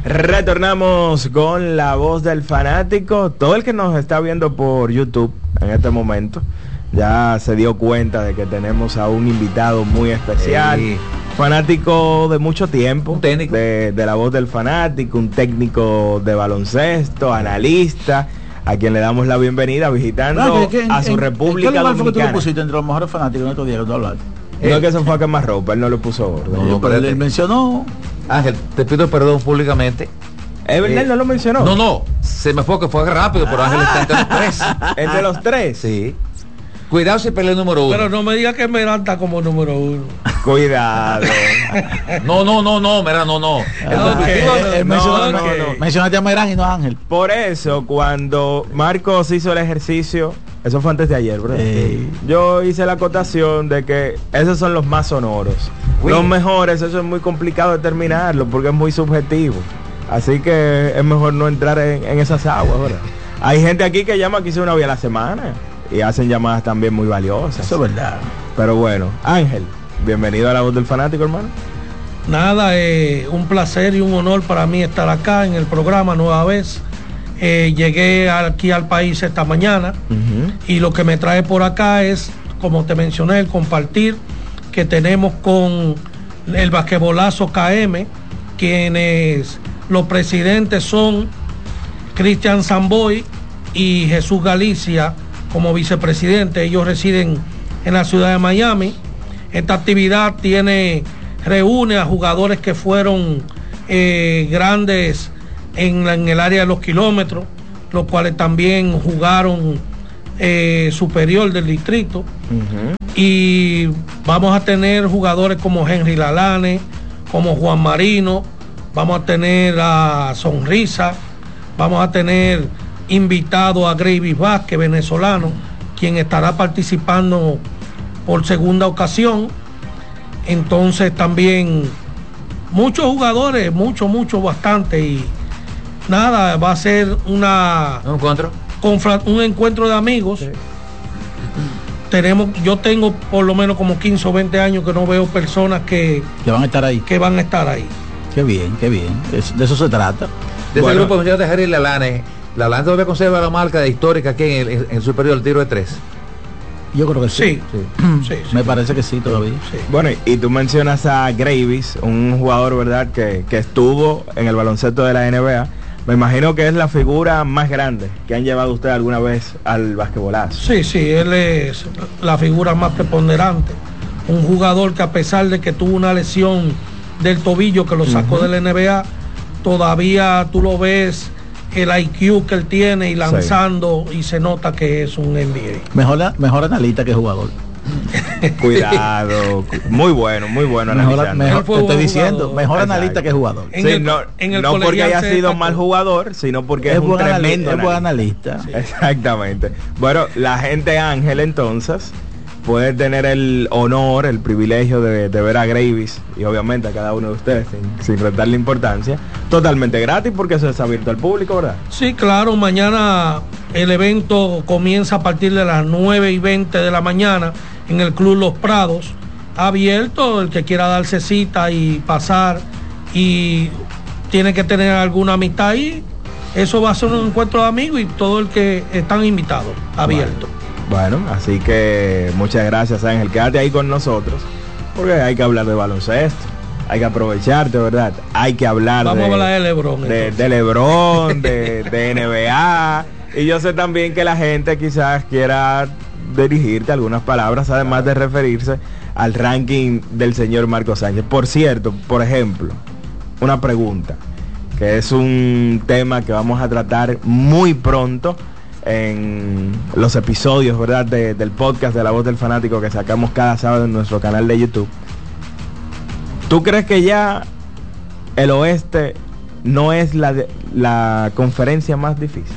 Retornamos con la voz del fanático. Todo el que nos está viendo por YouTube en este momento ya se dio cuenta de que tenemos a un invitado muy especial, fanático de mucho tiempo, un técnico de la voz del fanático, un técnico de baloncesto, analista, a quien le damos la bienvenida visitando a su República Dominicana. ¿Qué lugar fue que tú entre los mejores fanáticos en estos días que tú hablaste? No es que se fue a quemar ropa, él no le puso orden. No, pero él mencionó. Ángel, te pido perdón públicamente. ¿Es verdad? ¿Él no lo mencionó? No, se me fue que fue rápido, pero Ángel está entre los tres. ¿Entre los tres? Sí. Cuidado si pelea el número 1. Pero no me diga que Esmeralda está como número 1. Cuidado. No. Mencionaste a Merán y no a Ángel. Por eso, cuando Marcos hizo el ejercicio, eso fue antes de ayer, ¿verdad? Yo hice la acotación de que esos son los más sonoros. Los mejores, eso es muy complicado determinarlo porque es muy subjetivo. Así que es mejor no entrar en esas aguas, ¿verdad? Hay gente aquí que llama 15 una vez a la semana y hacen llamadas también muy valiosas. Eso es verdad. Pero bueno, Ángel, bienvenido a la voz del fanático, hermano. Nada, un placer y un honor para mí estar acá en el programa nueva vez. Llegué aquí al país esta mañana y lo que me trae por acá es, como te mencioné, el compartir que tenemos con el basquetbolazo KM, quienes los presidentes son Cristian Samboy y Jesús Galicia como vicepresidente. Ellos residen en la ciudad de Miami. Esta actividad reúne a jugadores que fueron grandes en el área de los kilómetros, los cuales también jugaron superior del distrito. Y vamos a tener jugadores como Henry Lalane, como Juan Marino, vamos a tener a Sonrisa, vamos a tener invitado a Gravis Vázquez, venezolano, quien estará participando por segunda ocasión. Entonces también muchos jugadores, bastante, y nada, va a ser un encuentro de amigos. Sí. Yo tengo por lo menos como 15 o 20 años que no veo personas que van a estar ahí. Qué bien. De eso se trata. De ese grupo de Henry Lalane todavía conserva la marca histórica aquí en el superior del tiro de 3. Yo creo que sí. Sí. Me parece que sí todavía. Sí. Bueno, y tú mencionas a Gravis, un jugador, ¿verdad?, que estuvo en el baloncesto de la NBA. Me imagino que es la figura más grande que han llevado usted alguna vez al basquetbolazo. Sí, él es la figura más preponderante. Un jugador que, a pesar de que tuvo una lesión del tobillo que lo sacó de la NBA, todavía tú lo ves, el IQ que él tiene y lanzando, y se nota que es un NBA. Mejor analista que jugador. Cuidado, muy bueno mejor te estoy diciendo, mejor analista que jugador. No porque haya sido mal jugador, sino porque es un tremendo buen analista. Sí. Exactamente. Bueno, la gente Ángel entonces puede tener el honor, el privilegio de ver a Gravis y obviamente a cada uno de ustedes sin restarle importancia, totalmente gratis, porque eso es abierto al público, ¿verdad? Sí, claro. Mañana el evento comienza a partir de las 9:20 de la mañana en el Club Los Prados, abierto. El que quiera darse cita y pasar, y tiene que tener alguna amistad ahí. Eso va a ser un encuentro de amigos y todo el que están invitados, abierto. Bueno, así que muchas gracias, Ángel. Quédate ahí con nosotros, porque hay que hablar de baloncesto, hay que aprovecharte, ¿verdad? Hay que hablar Vamos a hablar de LeBron. De LeBron, de NBA. Y yo sé también que la gente quizás quiera dirigirte algunas palabras, además de referirse al ranking del señor Marco Sánchez. Por cierto, por ejemplo, una pregunta, que es un tema que vamos a tratar muy pronto en los episodios, ¿verdad?, del podcast de La Voz del Fanático que sacamos cada sábado en nuestro canal de YouTube. ¿Tú crees que ya el oeste no es la conferencia más difícil?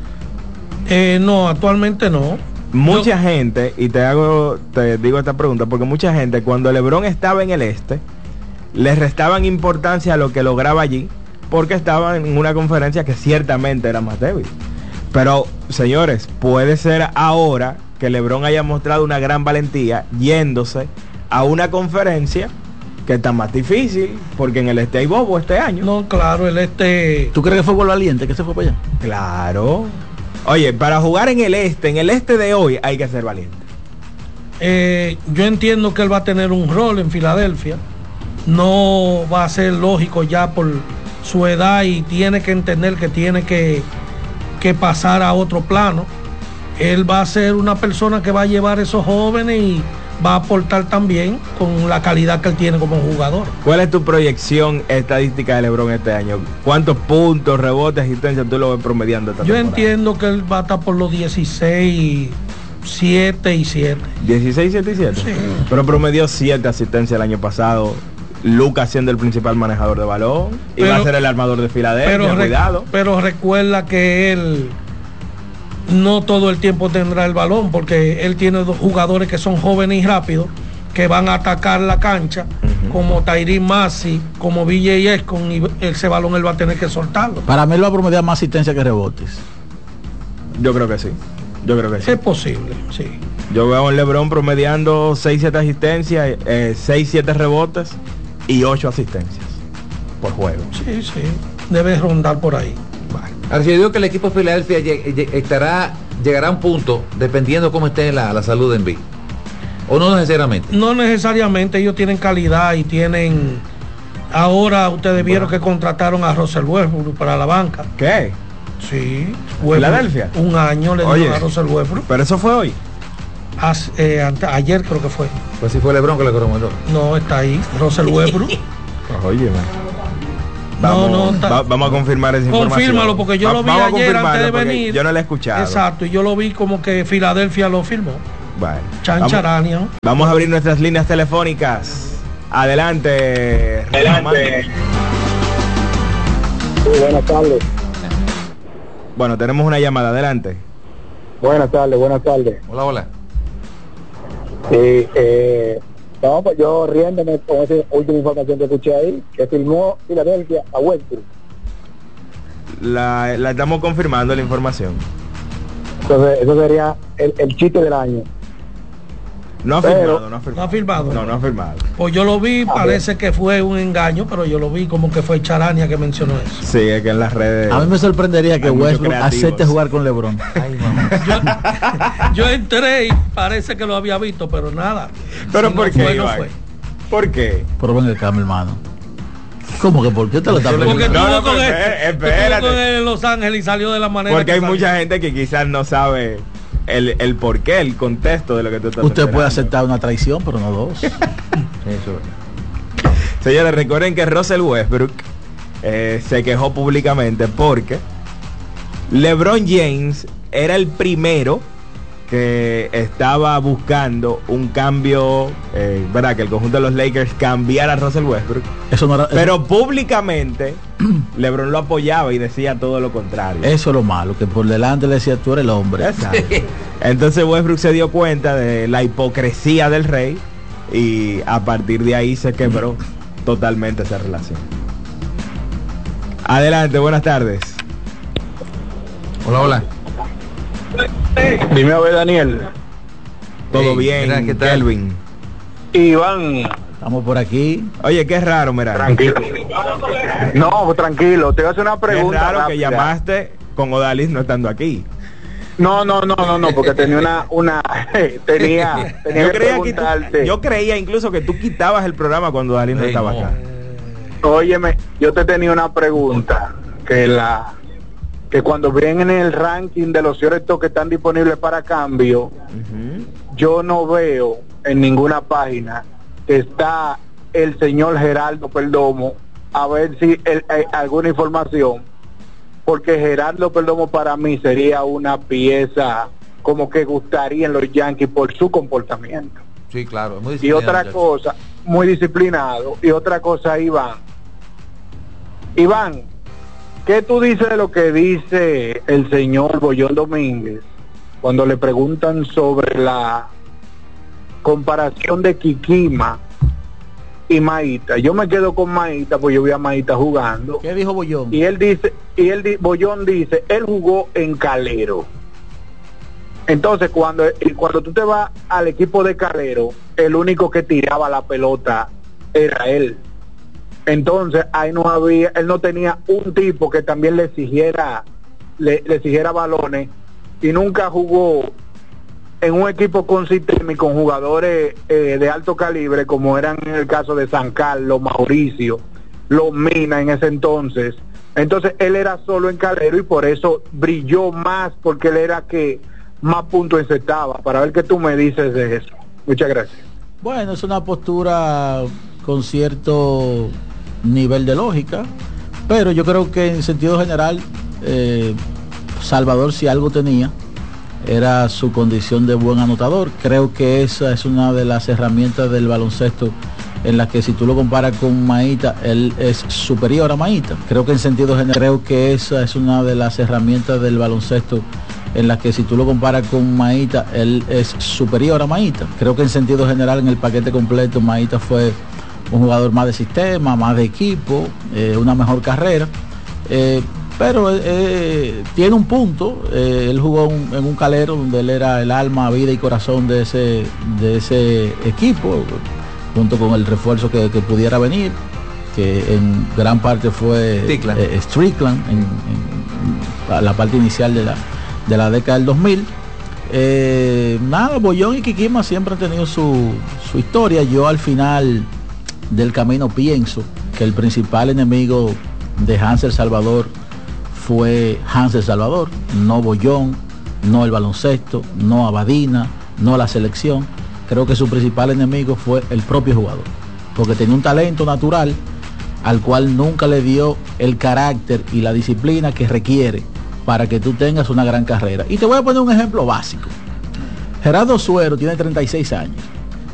No, actualmente no. Mucha gente, y te digo esta pregunta porque mucha gente, cuando LeBron estaba en el este, le restaban importancia a lo que lograba allí, porque estaba en una conferencia que ciertamente era más débil. Pero, señores, puede ser ahora que LeBron haya mostrado una gran valentía yéndose a una conferencia Que está más difícil, porque en el este hay bobo este año. No, claro, el este... ¿Tú crees que fue por valiente que se fue para allá? Claro. Oye, para jugar en el este de hoy hay que ser valiente. Yo entiendo que él va a tener un rol en Filadelfia. No va a ser lógico ya por su edad y tiene que entender que tiene que pasar a otro plano. Él va a ser una persona que va a llevar a esos jóvenes y va a aportar también con la calidad que él tiene como jugador. ¿Cuál es tu proyección estadística de LeBron este año? ¿Cuántos puntos, rebotes, asistencias tú lo ves promediando esta temporada? Entiendo que él va a estar por los 16, 7 y 7. 16, 7 y 7. Sí. Pero promedió 7 asistencias el año pasado. Lucas siendo el principal manejador de balón. Y va a ser el armador de Filadelfia, cuidado. Pero recuerda que él no todo el tiempo tendrá el balón, porque él tiene dos jugadores que son jóvenes y rápidos, que van a atacar la cancha, como Tyrese Maxey, como VJ Escon, y ese balón él va a tener que soltarlo. Para mí él va a promediar más asistencia que rebotes. Yo creo que sí. Es posible, sí. Yo veo a LeBron promediando 6-7 asistencias, 6-7 rebotes y 8 asistencias por juego. Sí, debe rondar por ahí. Ahora, si yo digo que el equipo de Filadelfia llegará a un punto, dependiendo cómo esté la salud de Embiid, o no necesariamente. No necesariamente, ellos tienen calidad y tienen. Ahora ustedes vieron que contrataron a Russell Westbrook para la banca. ¿Qué? Sí. Filadelfia. Un año le dieron a Russell Westbrook. Pero eso fue hoy. Ayer creo que fue. Pues si fue LeBron que le coromandó. No, está ahí, Russell Westbrook. Oye, vamos a confirmar esa información. Confírmalo, porque yo lo vi ayer antes de venir. Yo no la he escuchado. Exacto, y yo lo vi como que Filadelfia lo firmó. Bueno, Chancharania. Vamos a abrir nuestras líneas telefónicas. Adelante. Buenas tardes. Bueno, tenemos una llamada. Adelante. Buenas tardes. Hola. Sí, no, pues yo riéndome con esa última información que escuché ahí, que firmó Filadelfia a Westbrook. La estamos confirmando la información. Entonces, eso sería el chiste del año. No ha firmado. Pues yo lo vi, parece que fue un engaño, pero yo lo vi como que fue Charania que mencionó eso. Sí, es que en las redes. A mí me sorprendería que Westbrook acepte jugar con LeBron. Ay, mamá. Yo entré y parece que lo había visto, pero nada. ¿Pero si por no qué, fue, Iván? no fue. ¿Por qué? Pero ven acá, mi hermano. ¿Cómo que por qué te lo estás Porque preguntando? estuvo con él espérate. en Los Ángeles y salió de la manera. Porque que hay salió. mucha gente que quizás no sabe el porqué, el contexto de lo que tú estás Usted puede esperando. aceptar una traición, pero no dos. Eso. Señores, recuerden que Russell Westbrook se quejó públicamente porque LeBron James era el primero que estaba buscando un cambio, verdad, que el conjunto de los Lakers cambiara a Russell Westbrook. Eso no era, pero públicamente LeBron lo apoyaba y decía todo lo contrario. eso es lo malo, que por delante le decía tú eres el hombre. Exacto. Entonces Westbrook se dio cuenta de la hipocresía del rey y a partir de ahí se quebró totalmente esa relación. Adelante, buenas tardes. Hola. Dime a ver, Daniel. Todo Hey, bien, mira, ¿qué tal? Kelvin. Iván. Estamos por aquí. Oye, qué raro, mira. Tranquilo. No, tranquilo. Te voy a hacer una Qué pregunta raro que rápida. llamaste con Odalis no estando aquí. No, porque tenía tenía Yo creía incluso que tú quitabas el programa cuando Odalis no Hey, estaba no. acá. Óyeme, yo te tenía una pregunta que cuando vienen en el ranking de los ciertos que están disponibles para cambio, yo no veo en ninguna página que está el señor Gerardo Perdomo, a ver si alguna información, porque Gerardo Perdomo para mí sería una pieza como que gustaría en los Yankees por su comportamiento. Sí, claro. Muy Y otra cosa, muy disciplinado. Y otra cosa, Iván, ¿qué tú dices de lo que dice el señor Bollón Domínguez cuando le preguntan sobre la comparación de Kikima y Maíta? Yo me quedo con Maíta, pues yo vi a Maíta jugando. ¿Qué dijo Bollón? Y Bollón dice, él jugó en Calero. Entonces, cuando tú te vas al equipo de Calero, el único que tiraba la pelota era él. Entonces ahí no había, él no tenía un tipo que también le exigiera balones, y nunca jugó en un equipo con sistema y con jugadores de alto calibre, como eran en el caso de San Carlos, Mauricio, los Mina en ese entonces. Entonces él era solo en Calero y por eso brilló más, porque él era que más puntos encestaba. Para ver qué tú me dices de eso. Muchas gracias. Bueno, es una postura con cierto nivel de lógica, pero yo creo que en sentido general Salvador, si algo tenía, era su condición de buen anotador. Creo que esa es una de las herramientas del baloncesto en las que, si tú lo comparas con Maíta, él es superior a Maíta. Creo que en sentido general, creo que esa es una de las herramientas del baloncesto en las que, si tú lo comparas con Maíta, él es superior a Maíta. Creo que en sentido general, en el paquete completo, Maíta fue un jugador más de sistema, más de equipo, una mejor carrera, pero tiene un punto. Él jugó en un Calero donde él era el alma, vida y corazón de ese equipo, junto con el refuerzo que pudiera venir, que en gran parte fue Strickland en la parte inicial de la década del 2000. Bollón y Quiquima siempre han tenido su historia. Yo al final del camino pienso que el principal enemigo de Hansel Salvador fue Hansel Salvador, no Bollón, no el baloncesto, no Abadina, no la selección. Creo que su principal enemigo fue el propio jugador, porque tenía un talento natural al cual nunca le dio el carácter y la disciplina que requiere para que tú tengas una gran carrera. Y te voy a poner un ejemplo básico. Gerardo Suero tiene 36 años.